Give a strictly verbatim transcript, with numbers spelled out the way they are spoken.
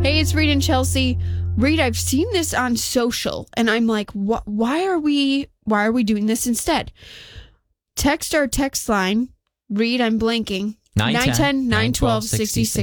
Hey, it's Reed and Chelsea. Reed, I've seen this on social, and I'm like, what? Why are we? Why are we doing this instead? Text our text line. Reed, I'm blanking. nine ten, nine twelve, sixty-six